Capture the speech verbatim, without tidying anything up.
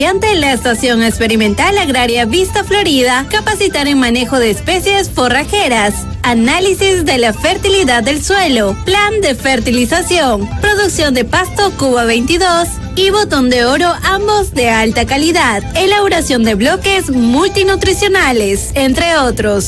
Ante la Estación Experimental Agraria Vista Florida, capacitar en manejo de especies forrajeras, análisis de la fertilidad del suelo, plan de fertilización, producción de pasto Cuba veintidós y botón de oro, ambos de alta calidad, elaboración de bloques multinutricionales, entre otros.